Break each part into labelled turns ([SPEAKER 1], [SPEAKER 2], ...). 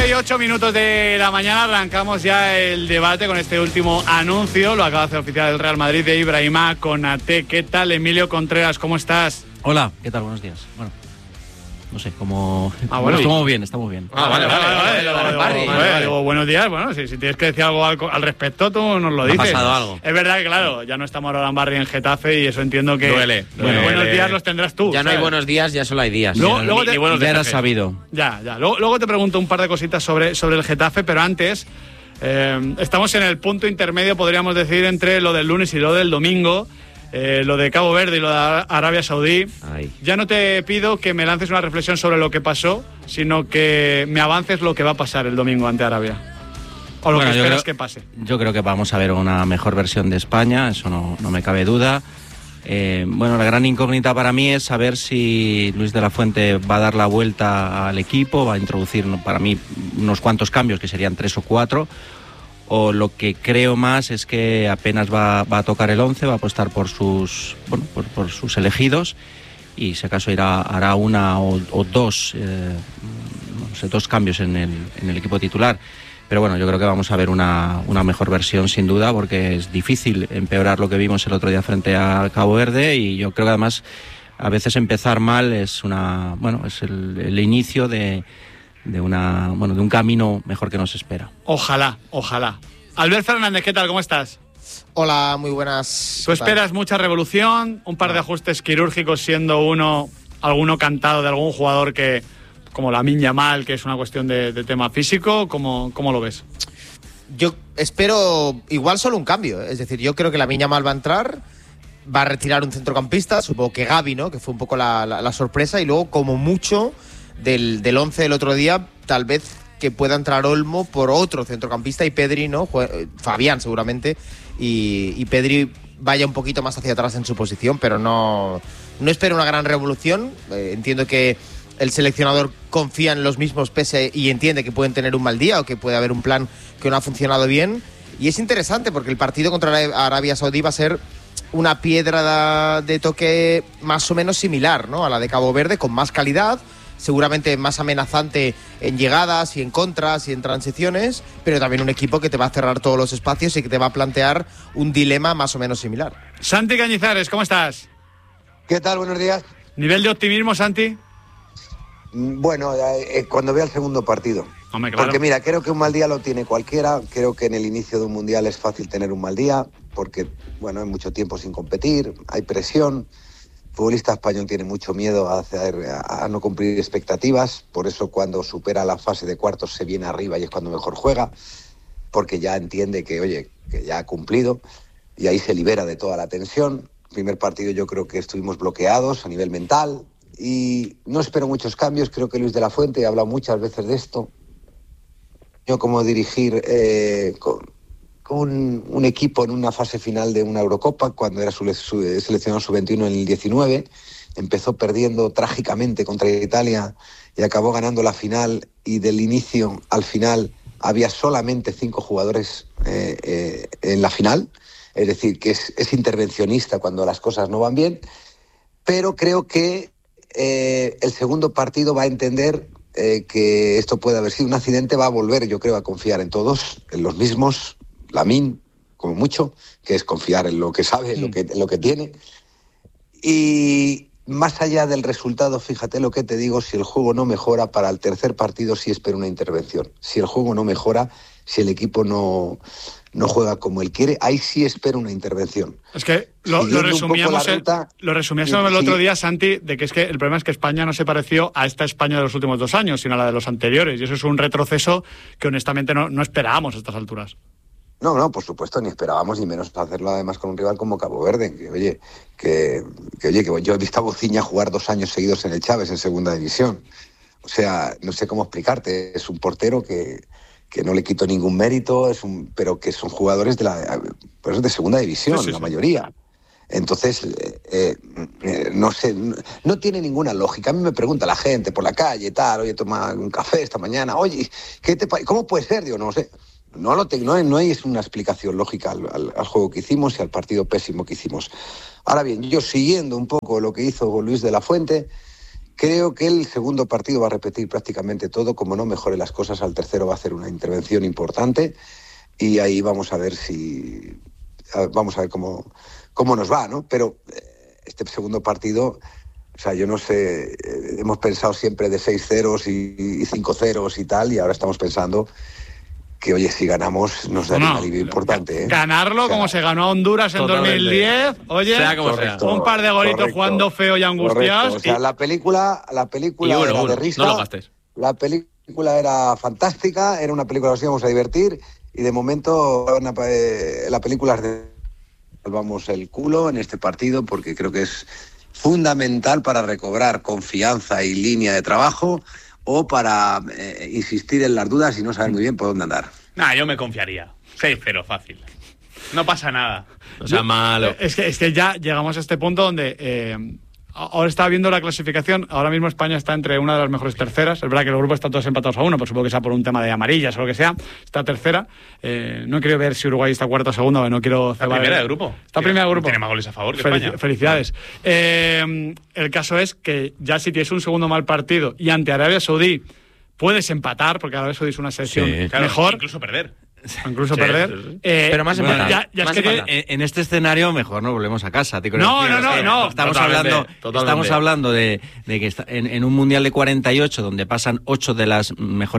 [SPEAKER 1] 9:08 de la mañana, arrancamos ya el debate con este último anuncio. Lo acaba de hacer oficial el Real Madrid de Ibrahima Konaté. ¿Qué tal, Emilio Contreras? ¿Cómo estás?
[SPEAKER 2] Hola, ¿qué tal? Buenos días. Bueno, no sé, cómo...
[SPEAKER 1] bueno,
[SPEAKER 2] estamos bien.
[SPEAKER 1] Vale. Buenos días. Bueno, si tienes que decir algo al respecto, tú nos lo dices.
[SPEAKER 2] ¿Ha pasado algo?
[SPEAKER 1] Es verdad que, claro, ya no estamos ahora en Barry en Getafe y eso entiendo que...
[SPEAKER 3] Duele.
[SPEAKER 1] Buenos días los tendrás tú.
[SPEAKER 3] Ya no hay buenos días, ya solo hay días.
[SPEAKER 1] Luego
[SPEAKER 2] Ya era sabido.
[SPEAKER 1] Ya. Luego te pregunto un par de cositas sobre el Getafe, pero antes... estamos en el punto intermedio, podríamos decir, entre lo del lunes y lo del domingo. Lo de Cabo Verde y lo de Arabia Saudí.
[SPEAKER 3] Ay.
[SPEAKER 1] Ya no te pido que me lances una reflexión sobre lo que pasó, sino que me avances lo que va a pasar el domingo ante Arabia. O lo que esperas que pase.
[SPEAKER 2] Yo creo que vamos a ver una mejor versión de España, eso no me cabe duda. La gran incógnita para mí es saber si Luis de la Fuente va a dar la vuelta al equipo, va a introducir para mí unos cuantos cambios, que serían 3 o 4, o lo que creo más es que apenas va a tocar el 11, va a apostar por sus elegidos, y si acaso hará una o dos, dos cambios en el equipo titular. Pero bueno, yo creo que vamos a ver una mejor versión sin duda, porque es difícil empeorar lo que vimos el otro día frente a Cabo Verde, y yo creo que además a veces empezar mal es el inicio de un camino mejor que nos espera.
[SPEAKER 1] Ojalá. Albert Fernández, ¿qué tal? ¿Cómo estás?
[SPEAKER 4] Hola, muy buenas.
[SPEAKER 1] ¿Tú esperas mucha revolución? ¿Un par de ajustes quirúrgicos, siendo alguno cantado de algún jugador que, como Lamine Yamal, que es una cuestión de tema físico? ¿Cómo lo ves?
[SPEAKER 4] Yo espero igual solo un cambio. Es decir, yo creo que Lamine Yamal va a entrar, va a retirar un centrocampista, supongo que Gavi, ¿no? Que fue un poco la sorpresa, y luego como mucho del 11 del otro día, tal vez que pueda entrar Olmo por otro centrocampista y Pedri, ¿no? Fabián seguramente, y Pedri vaya un poquito más hacia atrás en su posición, pero no espero una gran revolución. Entiendo que el seleccionador confía en los mismos pese y entiende que pueden tener un mal día o que puede haber un plan que no ha funcionado bien, y es interesante porque el partido contra Arabia Saudí va a ser una piedra de toque más o menos similar, ¿no? A la de Cabo Verde, con más calidad, seguramente más amenazante en llegadas y en contras y en transiciones, pero también un equipo que te va a cerrar todos los espacios y que te va a plantear un dilema más o menos similar.
[SPEAKER 1] Santi Cañizares, ¿cómo estás?
[SPEAKER 5] ¿Qué tal? Buenos días.
[SPEAKER 1] ¿Nivel de optimismo, Santi?
[SPEAKER 5] Bueno, cuando vea el segundo partido.
[SPEAKER 1] Hombre, claro.
[SPEAKER 5] Porque mira, creo que un mal día lo tiene cualquiera. Creo que en el inicio de un mundial es fácil tener un mal día, porque hay mucho tiempo sin competir, hay presión. El futbolista español tiene mucho miedo a no cumplir expectativas, por eso cuando supera la fase de cuartos se viene arriba y es cuando mejor juega, porque ya entiende que ya ha cumplido, y ahí se libera de toda la tensión. Primer partido yo creo que estuvimos bloqueados a nivel mental, y no espero muchos cambios. Creo que Luis de la Fuente ha hablado muchas veces de esto, cómo dirigir con un equipo en una fase final de una Eurocopa, cuando era seleccionado sub-21 en el 19, empezó perdiendo trágicamente contra Italia y acabó ganando la final, y del inicio al final había solamente 5 jugadores en la final, es decir, que es intervencionista cuando las cosas no van bien, pero creo que el segundo partido va a entender que esto puede haber sido un accidente, va a volver, yo creo, a confiar en todos, en los mismos, Lamine, como mucho, que es confiar en lo que sabe, en lo que tiene. Y más allá del resultado, fíjate lo que te digo, si el juego no mejora, para el tercer partido sí espero una intervención. Si el juego no mejora, si el equipo no juega como él quiere, ahí sí espero una intervención.
[SPEAKER 1] Es que lo resumíamos el otro día, Santi, de que es que el problema es que España no se pareció a esta España de los últimos 2 años, sino a la de los anteriores, y eso es un retroceso que honestamente no esperábamos a estas alturas.
[SPEAKER 5] No, por supuesto, ni esperábamos, ni menos hacerlo además con un rival como Cabo Verde, que yo he visto a Bociña jugar 2 años seguidos en el Chávez, en segunda división. O sea, no sé cómo explicarte, es un portero que no le quito ningún mérito, pero que son jugadores de segunda división, sí. La mayoría. Entonces, no sé, no tiene ninguna lógica. A mí me pregunta la gente por la calle, oye, toma un café esta mañana, oye, ¿cómo puede ser? Digo, no sé. No hay una explicación lógica al juego que hicimos y al partido pésimo que hicimos. Ahora bien, yo siguiendo un poco lo que hizo Luis de la Fuente, Creo que el segundo partido va a repetir prácticamente todo. Como no mejore las cosas, al tercero va a hacer una intervención importante y ahí vamos a ver cómo nos va, ¿no? Pero este segundo partido, o sea, yo no sé, hemos pensado siempre de 6-0 y 5-0 y tal, y ahora estamos pensando que, oye, si ganamos nos da un alivio importante, ¿eh?
[SPEAKER 1] Ganarlo, o sea, como se ganó a Honduras en 2010, oye,
[SPEAKER 3] sea como sea.
[SPEAKER 1] Un par de golitos jugando feo y angustiados.
[SPEAKER 5] O sea, la película era de risa.
[SPEAKER 3] No lo gastes.
[SPEAKER 5] La película era fantástica, era una película que nos íbamos a divertir, y de momento la película es de salvamos el culo en este partido, porque creo que es fundamental para recobrar confianza y línea de trabajo, o para insistir en las dudas y no saber muy bien por dónde andar.
[SPEAKER 6] Yo me confiaría. 6-0 fácil. No pasa nada.
[SPEAKER 3] O sea, malo.
[SPEAKER 1] Es que ya llegamos a este punto donde ahora está viendo la clasificación. Ahora mismo España está entre una de las mejores terceras. Es verdad que los grupos están todos empatados a 1, pero supongo que sea por un tema de amarillas o lo que sea. Está tercera. No quiero ver si Uruguay está cuarta o segunda, no quiero...
[SPEAKER 6] Está primera de grupo.
[SPEAKER 1] Está primera de grupo.
[SPEAKER 6] Tiene más goles a favor que España.
[SPEAKER 1] Felicidades. El caso es que ya si tienes un segundo mal partido y ante Arabia Saudí puedes empatar, porque Arabia Saudí es una selección mejor.
[SPEAKER 6] Incluso perder.
[SPEAKER 1] Perder.
[SPEAKER 3] Pero más empatado.
[SPEAKER 2] En este escenario mejor no volvemos a casa.
[SPEAKER 1] No.
[SPEAKER 2] Estamos hablando de que en un mundial de 48 donde pasan 8 de las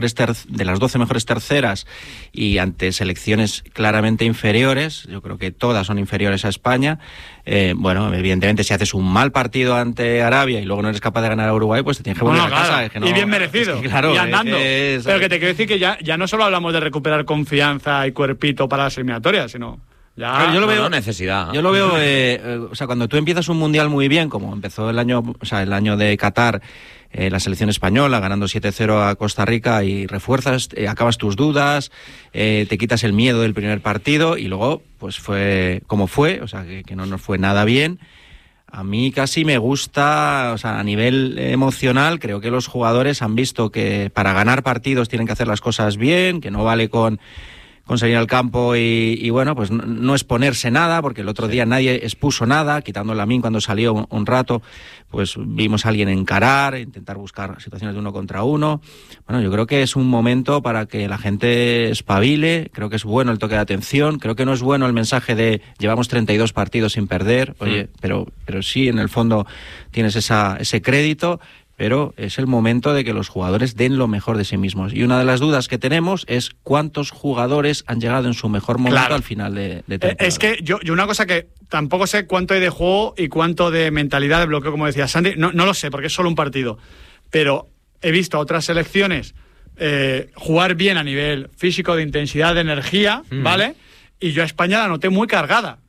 [SPEAKER 2] 12 mejores terceras y ante selecciones claramente inferiores, yo creo que todas son inferiores a España. Bueno, evidentemente si haces un mal partido ante Arabia y luego no eres capaz de ganar a Uruguay, pues te tienes que volver a casa. Es que no,
[SPEAKER 1] y bien merecido.
[SPEAKER 2] Es que, claro,
[SPEAKER 1] y andando. Pero que te quiero decir que ya no solo hablamos de recuperar confianza y cuerpito para las eliminatorias, sino ya...
[SPEAKER 2] Yo lo veo
[SPEAKER 3] necesidad.
[SPEAKER 2] Yo lo veo, o sea, cuando tú empiezas un mundial muy bien, como empezó el año de Qatar, la selección española ganando 7-0 a Costa Rica, y refuerzas, acabas tus dudas, te quitas el miedo del primer partido, y luego pues fue como fue, o sea, que no nos fue nada bien. A mí casi me gusta, o sea, a nivel emocional, creo que los jugadores han visto que para ganar partidos tienen que hacer las cosas bien, que no vale con salir al campo y bueno, pues no exponerse nada, porque el otro día nadie expuso nada, quitando Lamine cuando salió un rato, pues vimos a alguien encarar, intentar buscar situaciones de 1 contra 1. Bueno, yo creo que es un momento para que la gente espabile, creo que es bueno el toque de atención, creo que no es bueno el mensaje de llevamos 32 partidos sin perder, oye, pero sí, en el fondo tienes ese crédito, pero es el momento de que los jugadores den lo mejor de sí mismos. Y una de las dudas que tenemos es cuántos jugadores han llegado en su mejor momento al final de temporada.
[SPEAKER 1] Es que yo una cosa que tampoco sé cuánto hay de juego y cuánto de mentalidad de bloqueo, como decía Sandy, no lo sé, porque es solo un partido. Pero he visto a otras selecciones jugar bien a nivel físico, de intensidad, de energía, ¿vale? Y yo a España la noté muy cargada.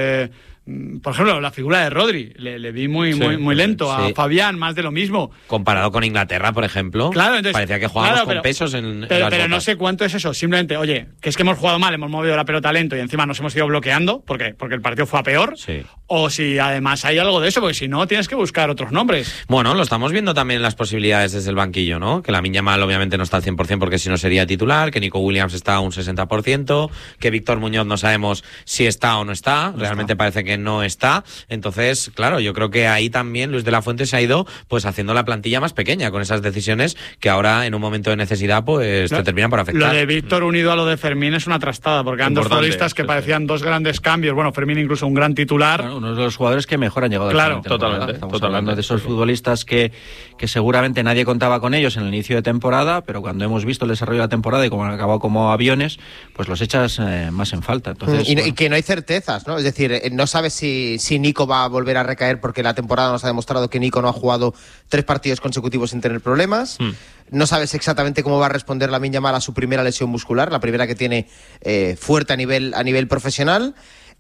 [SPEAKER 1] Por ejemplo, la figura de Rodri, le vi muy lento. A Fabián, más de lo mismo.
[SPEAKER 3] Comparado con Inglaterra, por ejemplo,
[SPEAKER 1] claro, entonces,
[SPEAKER 3] parecía que jugábamos con pesos en las
[SPEAKER 1] pero no
[SPEAKER 3] botas.
[SPEAKER 1] sé cuánto es eso. Simplemente, oye, que es que hemos jugado mal, hemos movido la pelota lento y encima nos hemos ido bloqueando porque el partido fue a peor.
[SPEAKER 3] Sí.
[SPEAKER 1] O si además hay algo de eso, porque si no, tienes que buscar otros nombres.
[SPEAKER 3] Bueno, lo estamos viendo también las posibilidades desde el banquillo, ¿no? Que Lamine Yamal obviamente no está al 100% porque si no sería titular, que Nico Williams está a un 60%, que Víctor Muñoz no sabemos si está o no está, realmente parece que no está. Entonces, claro, yo creo que ahí también Luis de la Fuente se ha ido pues haciendo la plantilla más pequeña con esas decisiones que ahora en un momento de necesidad pues te terminan por afectar.
[SPEAKER 1] Lo de Víctor unido a lo de Fermín es una trastada, porque eran dos futbolistas que parecían dos grandes cambios. Bueno, Fermín incluso un gran titular.
[SPEAKER 2] Bueno, uno de los jugadores que mejor han llegado.
[SPEAKER 1] Claro,
[SPEAKER 6] totalmente.
[SPEAKER 2] Estamos hablando de esos futbolistas que seguramente nadie contaba con ellos en el inicio de temporada, pero cuando hemos visto el desarrollo de la temporada y como han acabado como aviones, pues los echas más en falta. Entonces,
[SPEAKER 4] y que no hay certezas, ¿no? Es decir, no sabes si Nico va a volver a recaer, porque la temporada nos ha demostrado que Nico no ha jugado 3 partidos consecutivos sin tener problemas. No sabes exactamente cómo va a responder Lamine Yamal a su primera lesión muscular, la primera que tiene fuerte a nivel profesional.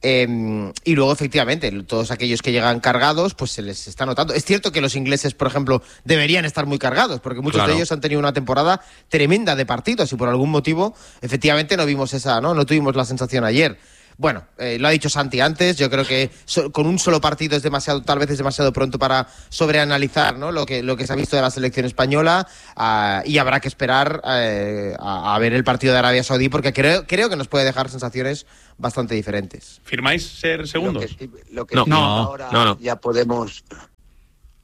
[SPEAKER 4] Y luego, efectivamente, todos aquellos que llegan cargados, pues se les está notando. Es cierto que los ingleses, por ejemplo, deberían estar muy cargados, porque muchos de ellos han tenido una temporada tremenda de partidos y por algún motivo, efectivamente, no vimos no tuvimos la sensación ayer. Bueno, lo ha dicho Santi antes, yo creo que con un solo partido tal vez es demasiado pronto para sobreanalizar, ¿no? lo que se ha visto de la selección española, y habrá que esperar a ver el partido de Arabia Saudí, porque creo que nos puede dejar sensaciones bastante diferentes.
[SPEAKER 6] ¿Firmáis ser segundos?
[SPEAKER 5] Ahora ya podemos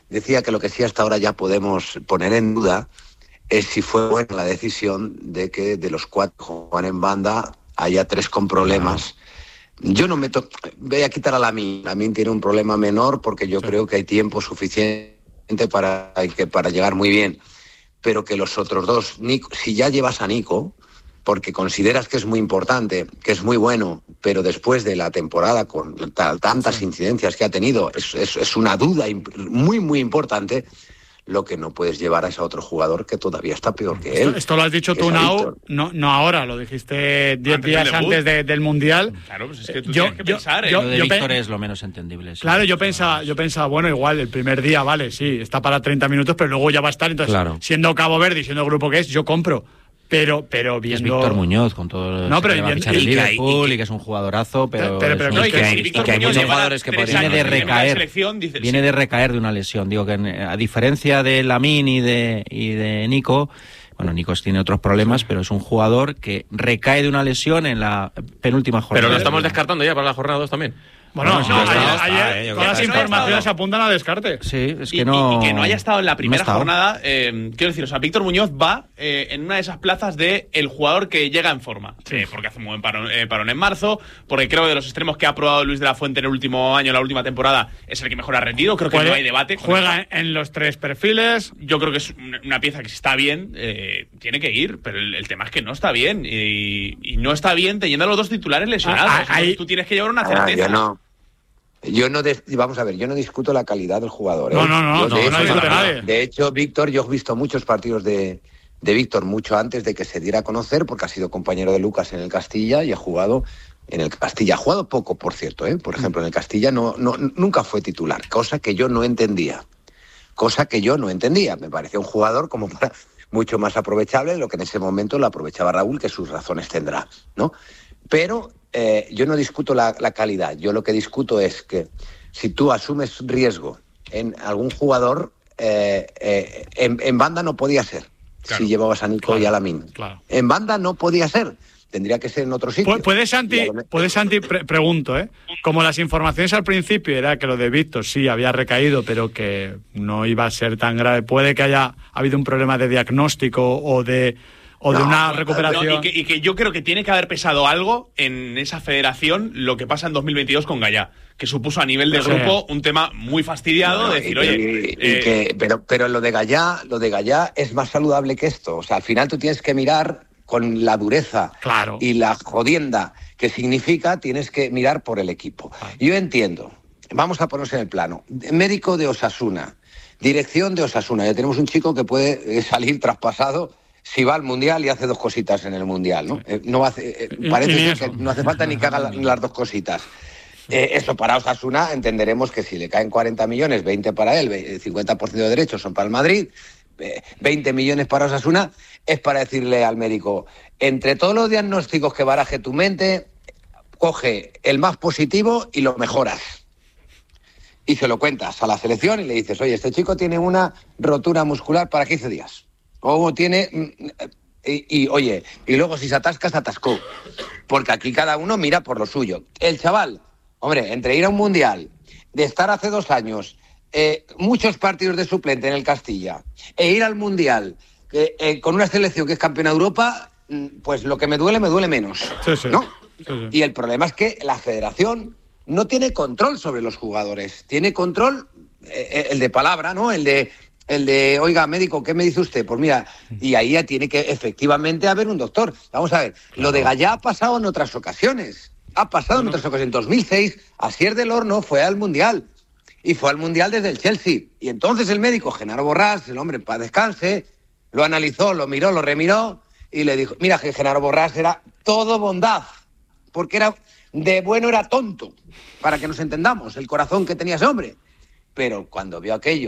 [SPEAKER 5] decía que lo que sí hasta ahora ya podemos poner en duda es si fue buena la decisión de que de los 4 que juegan en banda haya 3 con problemas. Yo no voy a quitar a Lamine. Lamine tiene un problema menor porque yo creo que hay tiempo suficiente para llegar muy bien. Pero que los otros 2, Nico, si ya llevas a Nico, porque consideras que es muy importante, que es muy bueno, pero después de la temporada con tantas incidencias que ha tenido, es una duda muy, muy importante. Lo que no puedes llevar a ese otro jugador que todavía está peor que él.
[SPEAKER 1] Esto lo has dicho tú, Nau, no ahora, lo dijiste 10 días antes del Mundial.
[SPEAKER 7] Claro, pues es que tú tienes que pensar.
[SPEAKER 2] Lo de Víctor es lo menos entendible. Sí.
[SPEAKER 1] Claro, yo pensaba, bueno, igual el primer día, vale, sí, está para 30 minutos, pero luego ya va a estar. Entonces, siendo Cabo Verde y siendo el grupo que es, yo compro. Pero viendo...
[SPEAKER 2] Es Víctor Muñoz, con todo
[SPEAKER 1] no, pero
[SPEAKER 2] que va a fichar el Liverpool y que es un jugadorazo, pero
[SPEAKER 3] y que hay muchos jugadores que
[SPEAKER 2] viene de recaer. Viene de recaer de una lesión. Digo que a diferencia de Lamine y de Nico, bueno, Nico tiene otros problemas, pero es un jugador que recae de una lesión en la penúltima jornada.
[SPEAKER 7] Pero lo estamos descartando ya para la jornada 2 también.
[SPEAKER 1] Bueno, ayer todas las informaciones apuntan a descarte.
[SPEAKER 2] Sí, es que
[SPEAKER 7] y que no haya estado en la primera jornada, quiero decir, o sea, Víctor Muñoz va en una de esas plazas de el jugador que llega en forma. Porque hace un buen parón en marzo, porque creo que de los extremos que ha probado Luis de la Fuente en el último año, en la última temporada, es el que mejor ha rendido. Creo que no hay debate.
[SPEAKER 1] Juega en los 3 perfiles.
[SPEAKER 7] Yo creo que es una pieza que si está bien, tiene que ir, pero el tema es que no está bien. Y no está bien teniendo a los 2 titulares lesionados. Tú tienes que llevar una certeza.
[SPEAKER 5] Vamos a ver, yo no discuto la calidad del jugador.
[SPEAKER 1] No discute nadie.
[SPEAKER 5] De hecho, Víctor, yo he visto muchos partidos de Víctor mucho antes de que se diera a conocer, porque ha sido compañero de Lucas en el Castilla y ha jugado en el Castilla. Ha jugado poco, por cierto, ¿eh? Por ejemplo, en el Castilla nunca fue titular, cosa que yo no entendía. Me parecía un jugador como para mucho más aprovechable de lo que en ese momento lo aprovechaba Raúl, que sus razones tendrá, ¿no? Pero yo no discuto la calidad. Yo lo que discuto es que si tú asumes riesgo en algún jugador, en banda no podía ser. Claro, si llevabas a Nico y a Lamine.
[SPEAKER 1] Claro.
[SPEAKER 5] En banda no podía ser. Tendría que ser en otro sitio.
[SPEAKER 1] ¿Puede Santi, pregunto, como las informaciones al principio era que lo de Víctor sí había recaído, pero que no iba a ser tan grave, puede que haya habido un problema de diagnóstico o de una recuperación.
[SPEAKER 7] Y que yo creo que tiene que haber pesado algo en esa federación lo que pasa en 2022 con Gallá, que supuso a nivel de grupo un tema muy fastidiado, de decir,
[SPEAKER 5] pero lo de Gallá es más saludable que esto. O sea, al final tú tienes que mirar con la dureza y la jodienda que significa, tienes que mirar por el equipo. Yo entiendo, vamos a ponernos en el plano. Médico de Osasuna, dirección de Osasuna, ya tenemos un chico que puede salir traspasado si va al Mundial y hace 2 cositas en el Mundial, ¿no? Parece ser que no hace falta ni que haga las 2 cositas. Eso para Osasuna entenderemos que si le caen 40 millones, 20 para él, 50% de derechos son para el Madrid, 20 millones para Osasuna, es para decirle al médico, entre todos los diagnósticos que baraje tu mente, coge el más positivo y lo mejoras. Y se lo cuentas a la selección y le dices, oye, este chico tiene una rotura muscular para 15 días. O tiene... Oye, y luego si se atasca, se atascó. Porque aquí cada uno mira por lo suyo. El chaval, hombre, entre ir a un Mundial, de estar hace 2 años, muchos partidos de suplente en el Castilla, e ir al Mundial con una selección que es campeona de Europa, pues lo que me duele menos, ¿no?
[SPEAKER 1] Sí.
[SPEAKER 5] Y el problema es que la federación no tiene control sobre los jugadores. Tiene control el de palabra, ¿no? El de, oiga, médico, ¿qué me dice usted? Pues mira, y ahí ya tiene que efectivamente haber un doctor. Vamos a ver, lo de Gallá ha pasado en otras ocasiones. En 2006, Asier del Horno fue al Mundial. Y fue al Mundial desde el Chelsea. Y entonces el médico, Genaro Borràs, el hombre en paz descanse, lo analizó, lo miró, lo remiró, y le dijo, mira, que Genaro Borràs era todo bondad, porque era de bueno, era tonto, para que nos entendamos, el corazón que tenía ese hombre. Pero cuando vio aquello,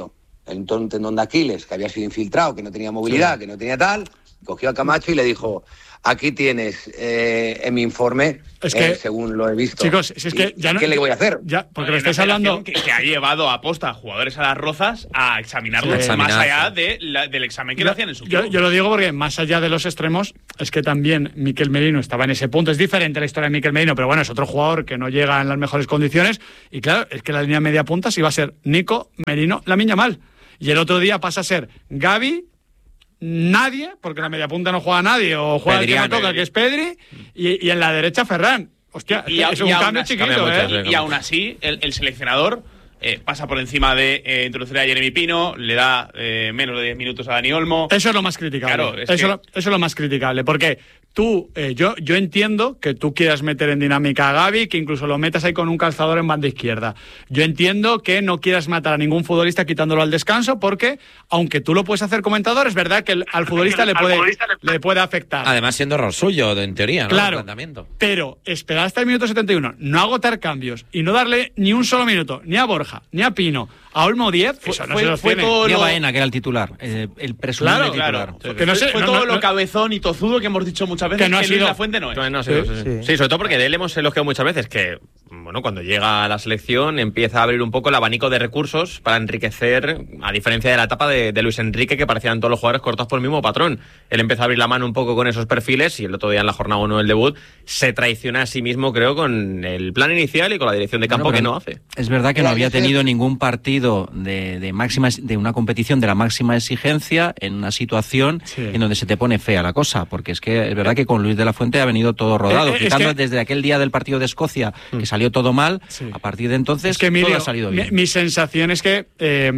[SPEAKER 5] un tendón de Aquiles, que había sido infiltrado, que no tenía movilidad, que no tenía tal, cogió a Camacho y le dijo: aquí tienes en mi informe,
[SPEAKER 1] es que,
[SPEAKER 5] según lo he visto.
[SPEAKER 1] Chicos, si es que ya no,
[SPEAKER 5] ¿qué le voy a hacer?
[SPEAKER 1] Ya, porque lo estáis hablando.
[SPEAKER 7] Que ha llevado a posta a jugadores a las Rozas a examinarlos más allá del examen que le hacían en su club.
[SPEAKER 1] Yo lo digo porque más allá de los extremos, es que también Miquel Merino estaba en ese punto. Es diferente la historia de Miquel Merino, pero bueno, es otro jugador que no llega en las mejores condiciones. Y claro, es que la línea media punta sí va a ser Nico, Merino, Lamine Yamal. Y el otro día pasa a ser Gavi, nadie, porque en la media punta no juega nadie, o juega
[SPEAKER 3] Pedriano,
[SPEAKER 1] el que no toca, que es Pedri, y en la derecha Ferran. Hostia, es un cambio chiquito,
[SPEAKER 7] y aún así, el seleccionador pasa por encima de introducir a Jeremy Pino, le da menos de 10 minutos a Dani Olmo.
[SPEAKER 1] Eso es lo más criticable.
[SPEAKER 7] Claro,
[SPEAKER 1] eso es lo más criticable, porque tú, yo entiendo que tú quieras meter en dinámica a Gavi, que incluso lo metas ahí con un calzador en banda izquierda. Yo entiendo que no quieras matar a ningún futbolista quitándolo al descanso, porque aunque tú lo puedes hacer comentador, es verdad que al futbolista le puede afectar.
[SPEAKER 3] Además, siendo error suyo, en teoría, ¿no?
[SPEAKER 1] Claro,
[SPEAKER 3] el planteamiento.
[SPEAKER 1] Pero esperar hasta el minuto 71, no agotar cambios y no darle ni un solo minuto, ni a Borja, ni a Pino, a Olmo 10, eso no se los tiene.
[SPEAKER 2] Ni a Baena, que era el titular, el presumible titular.
[SPEAKER 7] Claro. Que no sé, fue todo lo cabezón y tozudo que hemos dicho muchas veces, que Luis de la Fuente no es.
[SPEAKER 8] Sí, sobre todo porque de él hemos elogiado muchas veces que, bueno, cuando llega a la selección empieza a abrir un poco el abanico de recursos para enriquecer, a diferencia de la etapa de Luis Enrique, que parecían todos los jugadores cortados por el mismo patrón. Él empezó a abrir la mano un poco con esos perfiles y el otro día en la jornada 1 del debut se traiciona a sí mismo, creo, con el plan inicial y con la dirección de campo que no hace.
[SPEAKER 2] Es verdad que no había tenido ningún partido de una competición de la máxima exigencia en una situación en donde se te pone fea la cosa, porque es que es verdad que con Luis de la Fuente ha venido todo rodado, quitando desde aquel día del partido de Escocia que salió todo mal, a partir de entonces Emilio, todo ha salido bien.
[SPEAKER 1] Mi sensación es que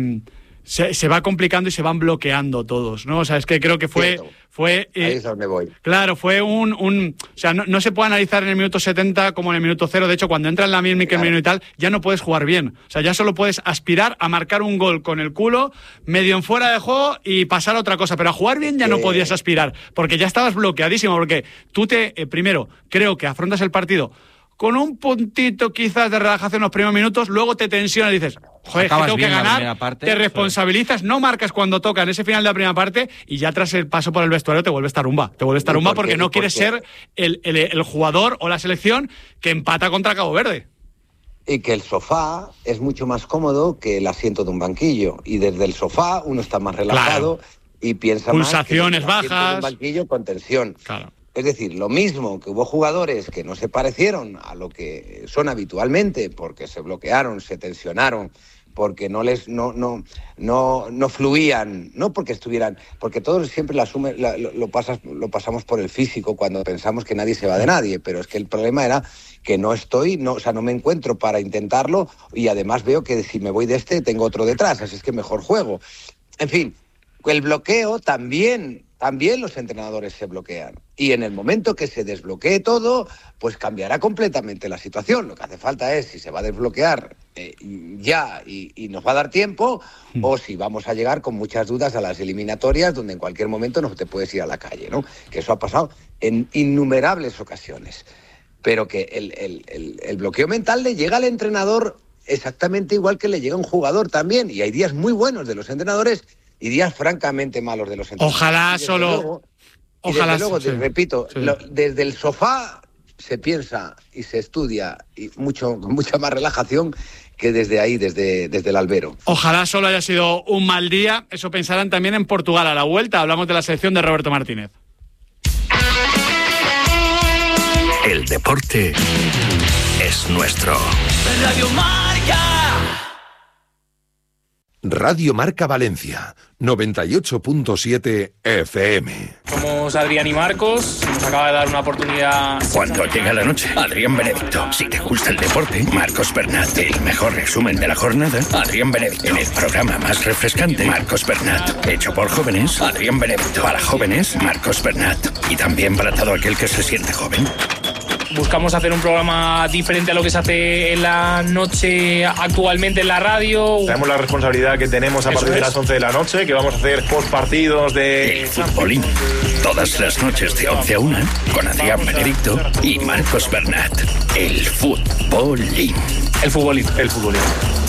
[SPEAKER 1] se va complicando y se van bloqueando todos, ¿no? O sea, es que creo que fue ahí
[SPEAKER 5] es donde voy.
[SPEAKER 1] Claro, fue o sea, no se puede analizar en el minuto 70 como en el minuto 0. De hecho, cuando entra en la misma Miquel Merino y tal, ya no puedes jugar bien. O sea, ya solo puedes aspirar a marcar un gol con el culo, medio en fuera de juego y pasar a otra cosa. Pero a jugar bien ya no podías aspirar, porque ya estabas bloqueadísimo, porque tú primero, creo que afrontas el partido con un puntito quizás de relajación en los primeros minutos, luego te tensionas y dices, joder, que tengo que ganar, te responsabilizas, no marcas cuando toca en ese final de la primera parte y ya tras el paso por el vestuario te vuelves tarumba. Porque no quieres ser el jugador o la selección que empata contra Cabo Verde.
[SPEAKER 5] Y que el sofá es mucho más cómodo que el asiento de un banquillo. Y desde el sofá uno está más relajado y piensa
[SPEAKER 1] pulsaciones
[SPEAKER 5] más que
[SPEAKER 1] bajas.
[SPEAKER 5] de un banquillo con tensión.
[SPEAKER 1] Claro.
[SPEAKER 5] Es decir, lo mismo que hubo jugadores que no se parecieron a lo que son habitualmente, porque se bloquearon, se tensionaron, porque no fluían, no porque estuvieran, porque todos siempre lo pasamos por el físico cuando pensamos que nadie se va de nadie, pero es que el problema era que no me encuentro para intentarlo y además veo que si me voy de tengo otro detrás, así es que mejor juego. En fin, el bloqueo también los entrenadores se bloquean. Y en el momento que se desbloquee todo, pues cambiará completamente la situación. Lo que hace falta es si se va a desbloquear ya y nos va a dar tiempo, o si vamos a llegar con muchas dudas a las eliminatorias, donde en cualquier momento no te puedes ir a la calle, ¿no? Que eso ha pasado en innumerables ocasiones. Pero que el bloqueo mental le llega al entrenador exactamente igual que le llega a un jugador también. Y hay días muy buenos de los entrenadores y días francamente malos de los entrenadores.
[SPEAKER 1] Ojalá
[SPEAKER 5] luego, repito, desde el sofá se piensa y se estudia y con mucha más relajación que desde ahí, desde el albero.
[SPEAKER 1] Ojalá solo haya sido un mal día. Eso pensarán también en Portugal a la vuelta. Hablamos de la selección de Roberto Martínez.
[SPEAKER 9] El deporte es nuestro.
[SPEAKER 10] Radio Marca.
[SPEAKER 9] Radio Marca Valencia, 98.7 FM.
[SPEAKER 11] Somos Adrián y Marcos, nos acaba de dar una oportunidad.
[SPEAKER 9] Cuando llega la noche, Adrián Benedicto. Si te gusta el deporte, Marcos Bernat. El mejor resumen de la jornada, Adrián Benedicto. En el programa más refrescante, Marcos Bernat. Hecho por jóvenes, Adrián Benedicto. Para jóvenes, Marcos Bernat. Y también para todo aquel que se siente joven.
[SPEAKER 11] Buscamos hacer un programa diferente a lo que se hace en la noche actualmente en la radio.
[SPEAKER 12] Sabemos la responsabilidad que tenemos a partir de las 11 de la noche, que vamos a hacer postpartidos de...
[SPEAKER 9] El futbolín. Todas las noches de 11 a 1 con Adrián Benedicto y Marcos Bernat. El futbolín.
[SPEAKER 11] El futbolín.